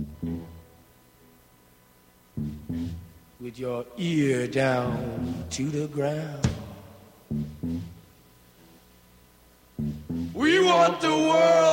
with your ear down to the ground. We want the world